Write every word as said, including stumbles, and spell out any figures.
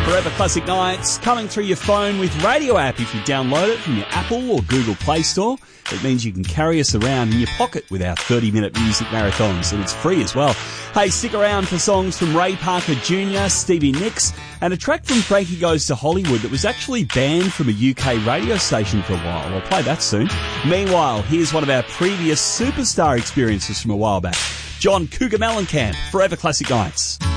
Forever Classic Nights coming through your phone with Radio App. If you download it from your Apple or Google Play Store, it means you can carry us around in your pocket with our thirty-minute music marathons, and it's free as well. Hey, stick around for songs from Ray Parker Junior, Stevie Nicks, and a track from Frankie Goes to Hollywood that was actually banned from a U K radio station for a while. I'll play that soon. Meanwhile, here's one of our previous superstar experiences from a while back. John Cougar Mellencamp, Forever Classic Nights.